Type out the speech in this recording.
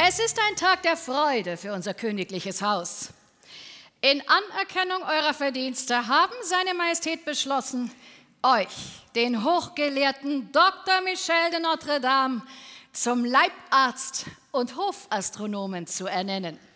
Es ist ein Tag der Freude für unser königliches Haus. In Anerkennung eurer Verdienste haben seine Majestät beschlossen, euch, den hochgelehrten Dr. Michel de Notre Dame, zum Leibarzt und Hofastronomen zu ernennen.